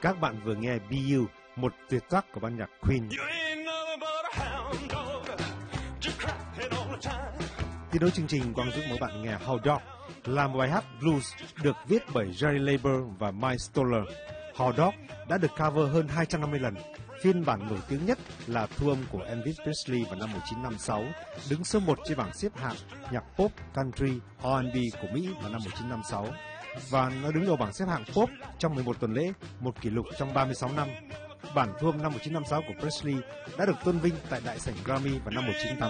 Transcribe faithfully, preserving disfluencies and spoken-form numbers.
Các bạn vừa nghe Be You, một tuyệt tác của ban nhạc Queen. Tiếp nối chương trình, Quang Dũng mời bạn nghe Hound Dog là một bài hát blues được viết bởi Jerry Leiber và Mike Stoller. Hound Dog đã được cover hơn hai trăm năm mươi lần. Phiên bản nổi tiếng nhất là thu âm của Elvis Presley vào năm một nghìn chín trăm năm mươi sáu, đứng số một trên bảng xếp hạng nhạc pop, country, R and B của Mỹ vào năm một nghìn chín trăm năm mươi sáu. Và nó đứng đầu bảng xếp hạng pop trong mười một tuần lễ, một kỷ lục trong ba mươi sáu năm. Bản thu âm năm một nghìn chín trăm năm mươi sáu của Presley đã được tôn vinh tại đại sảnh Grammy vào năm một nghìn chín trăm tám mươi.